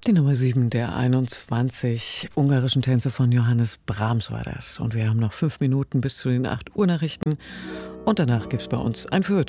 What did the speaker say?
Die Nummer 7 der 21 ungarischen Tänze von Johannes Brahms war das. Und wir haben noch 5 Minuten bis zu den 8 Uhr Nachrichten. Und danach gibt es bei uns ein Feuilleton.